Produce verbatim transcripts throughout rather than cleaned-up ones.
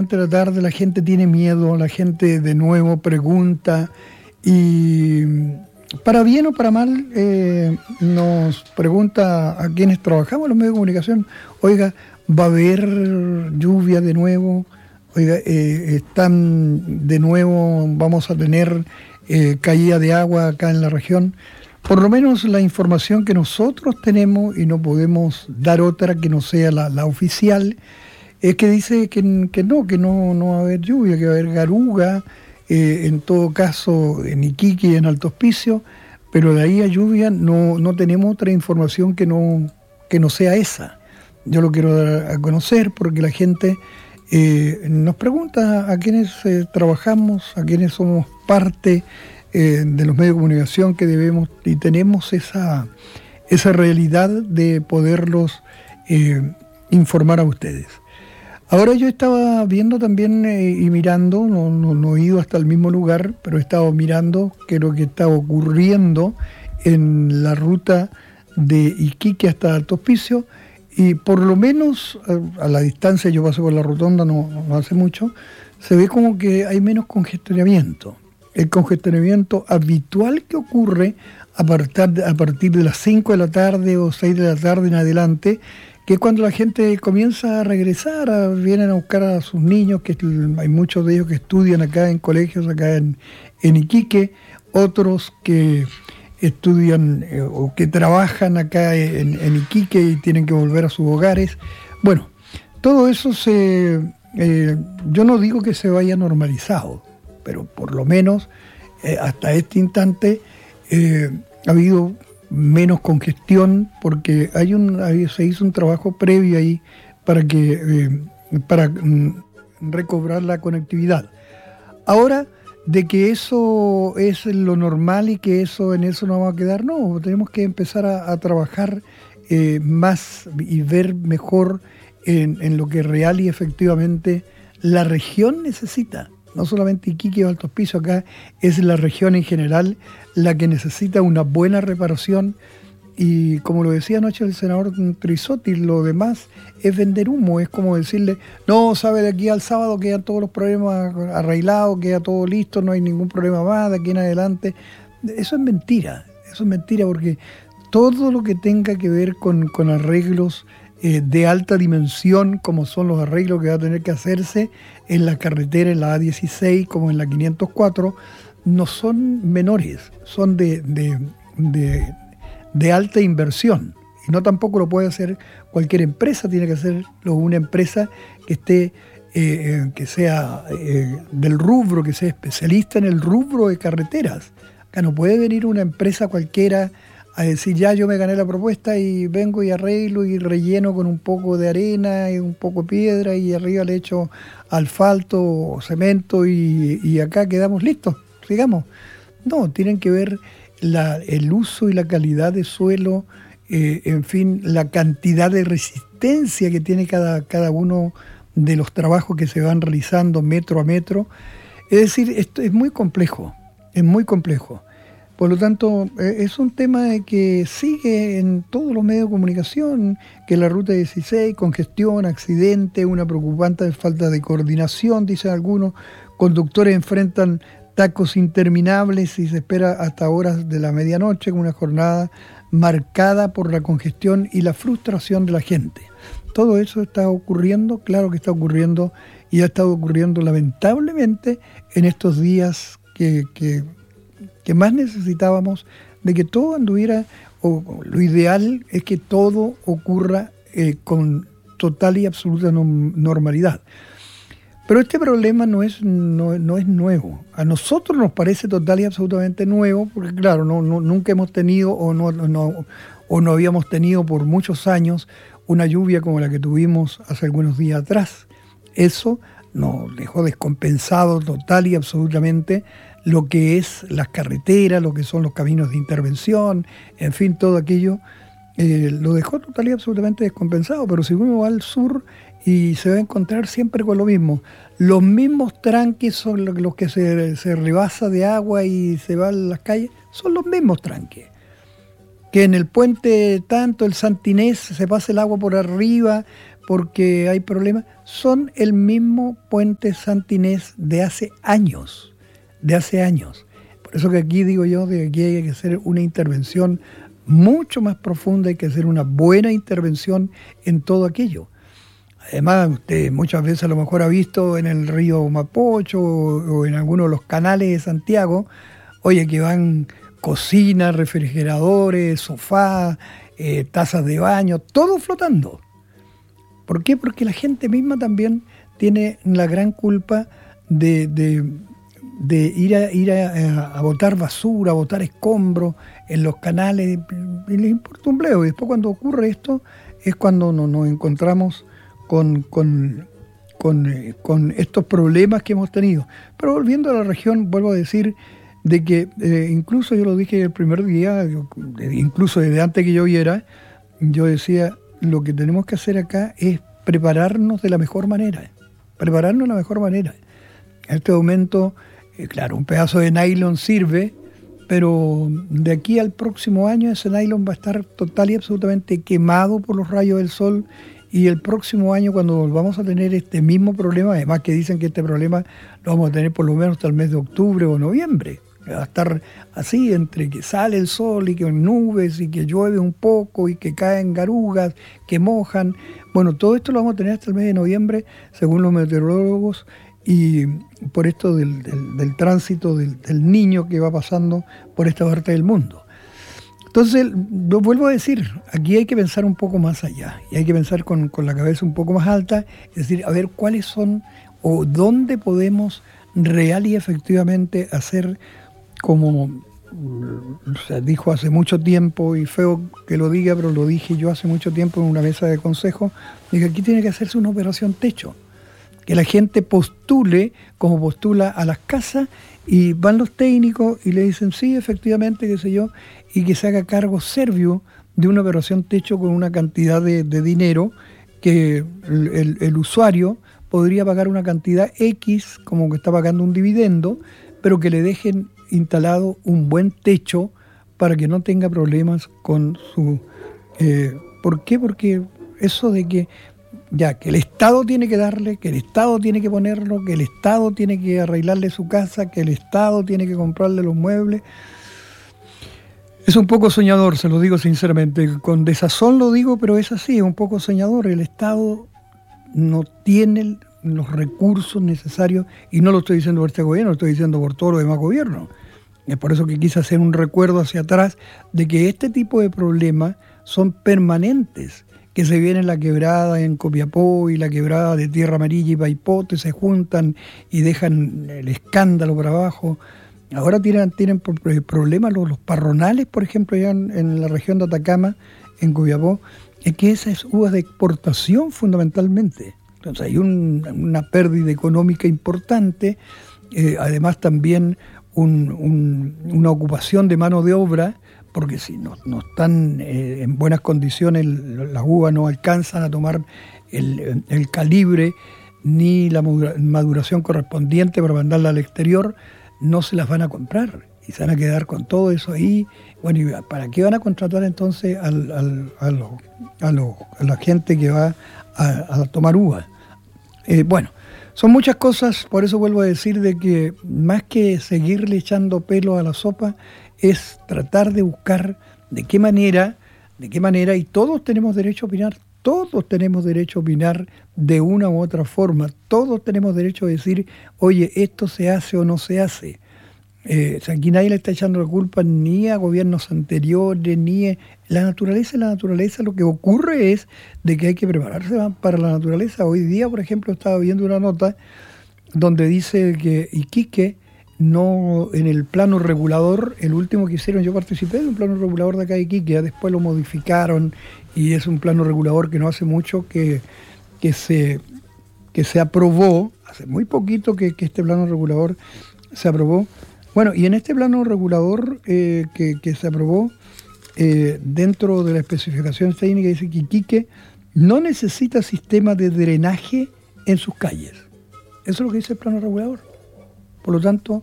durante la tarde la gente tiene miedo, la gente de nuevo pregunta y para bien o para mal eh, nos pregunta a quienes trabajamos en los medios de comunicación, oiga, ¿va a haber lluvia de nuevo? Oiga, eh, están de nuevo, vamos a tener eh, caída de agua acá en la región. Por lo menos la información que nosotros tenemos, y no podemos dar otra que no sea la, la oficial, es que dice que, que no, que no, no va a haber lluvia, que va a haber garuga, eh, en todo caso en Iquique y en Alto Hospicio, pero de ahí a lluvia no, no tenemos otra información que no, que no sea esa. Yo lo quiero dar a conocer porque la gente eh, nos pregunta a quienes eh, trabajamos, a quienes somos parte eh, de los medios de comunicación, que debemos y tenemos esa, esa realidad de poderlos eh, informar a ustedes. Ahora yo estaba viendo también eh, y mirando, no, no, no he ido hasta el mismo lugar, pero he estado mirando qué es lo que está ocurriendo en la ruta de Iquique hasta Alto Hospicio, y por lo menos a, a la distancia, yo pasé por la rotonda no, no hace mucho, se ve como que hay menos congestionamiento. El congestionamiento habitual que ocurre a partir, a partir de las cinco de la tarde o seis de la tarde en adelante, que es cuando la gente comienza a regresar, a, vienen a buscar a sus niños, que hay muchos de ellos que estudian acá en colegios, acá en, en Iquique, otros que estudian eh, o que trabajan acá en, en Iquique y tienen que volver a sus hogares. Bueno, todo eso se, eh, yo no digo que se vaya normalizado, pero por lo menos eh, hasta este instante eh, ha habido menos congestión porque hay un hay, se hizo un trabajo previo ahí para que eh, para mm, recobrar la conectividad. Ahora, de que eso es lo normal y que eso en eso no va a quedar, no, tenemos que empezar a, a trabajar eh, más y ver mejor en, en lo que real y efectivamente la región necesita. No solamente Iquique o Alto Hospicio, acá es la región en general la que necesita una buena reparación, y como lo decía anoche el senador Trisotti, lo demás es vender humo, es como decirle, no, sabe, de aquí al sábado quedan todos los problemas arreglados, queda todo listo, no hay ningún problema más de aquí en adelante. Eso es mentira, eso es mentira, porque todo lo que tenga que ver con, con arreglos Eh, de alta dimensión, como son los arreglos que va a tener que hacerse en la carretera, en la A dieciséis, como en la quinientos cuatro, no son menores, son de, de, de, de alta inversión. Y no tampoco lo puede hacer cualquier empresa, tiene que hacerlo una empresa que esté, eh, que sea eh, del rubro, que sea especialista en el rubro de carreteras. Acá no puede venir una empresa cualquiera a decir, ya yo me gané la propuesta y vengo y arreglo y relleno con un poco de arena y un poco de piedra y arriba le echo asfalto o cemento y, y acá quedamos listos, sigamos. No, tienen que ver la, el uso y la calidad de suelo, eh, en fin, la cantidad de resistencia que tiene cada, cada uno de los trabajos que se van realizando metro a metro. Es decir, esto es muy complejo, es muy complejo. Por lo tanto, es un tema que sigue en todos los medios de comunicación, que la ruta dieciséis, congestión, accidente, una preocupante falta de coordinación, dicen algunos, conductores enfrentan tacos interminables y se espera hasta horas de la medianoche, con una jornada marcada por la congestión y la frustración de la gente. Todo eso está ocurriendo, claro que está ocurriendo, y ha estado ocurriendo lamentablemente en estos días que... que que más necesitábamos de que todo anduviera, o lo ideal es que todo ocurra eh, con total y absoluta no, normalidad. Pero este problema no es, no, no es nuevo. A nosotros nos parece total y absolutamente nuevo, porque claro, no, no, nunca hemos tenido o no, no, o no habíamos tenido por muchos años una lluvia como la que tuvimos hace algunos días atrás. Eso nos dejó descompensado total y absolutamente lo que es las carreteras, lo que son los caminos de intervención, en fin, todo aquello, eh, lo dejó total y absolutamente descompensado. Pero si uno va al sur y se va a encontrar siempre con lo mismo, los mismos tranques son los que se, se rebasa de agua y se va a las calles, son los mismos tranques. Que en el puente tanto, el Santinés, se pasa el agua por arriba, porque hay problemas, son el mismo puente Santa-Inés de hace años, de hace años. Por eso que aquí digo yo, de aquí hay que hacer una intervención mucho más profunda, hay que hacer una buena intervención en todo aquello. Además, usted muchas veces a lo mejor ha visto en el río Mapocho o, o en algunos de los canales de Santiago, oye, que van cocinas, refrigeradores, sofás, eh, tazas de baño, todo flotando. ¿Por qué? Porque la gente misma también tiene la gran culpa de, de, de ir, a, ir a, a botar basura, a botar escombros en los canales, y les importa un bledo. Y después cuando ocurre esto es cuando nos, nos encontramos con, con, con, eh, con estos problemas que hemos tenido. Pero volviendo a la región, vuelvo a decir de que eh, incluso yo lo dije el primer día, incluso desde antes que yo viera, yo decía, lo que tenemos que hacer acá es prepararnos de la mejor manera, prepararnos de la mejor manera. En este momento, eh, claro, un pedazo de nylon sirve, pero de aquí al próximo año ese nylon va a estar total y absolutamente quemado por los rayos del sol, y el próximo año, cuando volvamos a tener este mismo problema, además que dicen que este problema lo vamos a tener por lo menos hasta el mes de octubre o noviembre, va a estar así, entre que sale el sol y que hay nubes y que llueve un poco y que caen garugas, que mojan. Bueno, todo esto lo vamos a tener hasta el mes de noviembre, según los meteorólogos, y por esto del, del, del tránsito del, del niño que va pasando por esta parte del mundo. Entonces, lo vuelvo a decir, aquí hay que pensar un poco más allá, y hay que pensar con, con la cabeza un poco más alta, es decir, a ver cuáles son o dónde podemos real y efectivamente hacer como, o sea, dijo hace mucho tiempo, y feo que lo diga, pero lo dije yo hace mucho tiempo en una mesa de consejo, dije, aquí tiene que hacerse una operación techo, que la gente postule como postula a las casas, y van los técnicos y le dicen, sí, efectivamente, qué sé yo, y que se haga cargo Servio de una operación techo con una cantidad de, de dinero que el, el, el usuario podría pagar una cantidad X, como que está pagando un dividendo, pero que le dejen instalado un buen techo para que no tenga problemas con su... Eh, ¿Por qué? Porque eso de que ya que el Estado tiene que darle, que el Estado tiene que ponerlo, que el Estado tiene que arreglarle su casa, que el Estado tiene que comprarle los muebles, es un poco soñador, se lo digo sinceramente, con desazón lo digo, pero es así, es un poco soñador. El Estado no tiene los recursos necesarios, y no lo estoy diciendo por este gobierno, lo estoy diciendo por todos los demás gobiernos. Es por eso que quise hacer un recuerdo hacia atrás de que este tipo de problemas son permanentes, que se viene la quebrada en Copiapó y la quebrada de Tierra Amarilla y Paipote, se juntan y dejan el escándalo por abajo. Ahora tienen, tienen problemas los, los parronales, por ejemplo, allá en, en la región de Atacama, en Copiapó, es que esa es uvas de exportación fundamentalmente. Entonces hay un, una pérdida económica importante, eh, además también un, un, una ocupación de mano de obra, porque si no, no están eh, en buenas condiciones, las uvas no alcanzan a tomar el, el calibre ni la maduración correspondiente para mandarla al exterior, no se las van a comprar y se van a quedar con todo eso ahí. Bueno, ¿y para qué van a contratar entonces al, al, a, lo, a, lo, a la gente que va a, a tomar uvas? Eh, bueno, son muchas cosas, por eso vuelvo a decir de que más que seguirle echando pelo a la sopa, es tratar de buscar de qué manera, de qué manera, y todos tenemos derecho a opinar, todos tenemos derecho a opinar de una u otra forma, todos tenemos derecho a decir, oye, esto se hace o no se hace. Eh, o sea, aquí nadie le está echando la culpa ni a gobiernos anteriores, ni a la naturaleza. La naturaleza, lo que ocurre es de que hay que prepararse para la naturaleza. Hoy día, por ejemplo, estaba viendo una nota donde dice que Iquique, no, en el plano regulador, el último que hicieron, yo participé en un plano regulador de acá de Iquique, después lo modificaron y es un plano regulador que no hace mucho que, que, se, que se aprobó, hace muy poquito que, que este plano regulador se aprobó. Bueno, y en este plano regulador eh, que, que se aprobó, eh, dentro de la especificación técnica dice que Iquique no necesita sistema de drenaje en sus calles. Eso es lo que dice el plano regulador. Por lo tanto,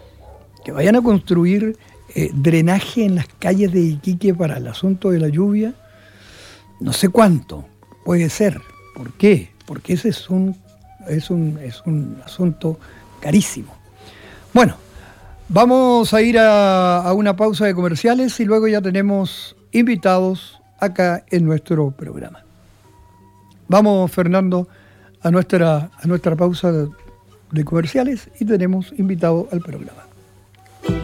que vayan a construir eh, drenaje en las calles de Iquique para el asunto de la lluvia, no sé cuánto, puede ser, ¿Por qué? Porque ese es un, es un, es un asunto carísimo. Bueno, vamos a ir a, a una pausa de comerciales y luego ya tenemos invitados acá en nuestro programa. Vamos, Fernando, a nuestra, a nuestra pausa de, de comerciales y tenemos invitado al programa.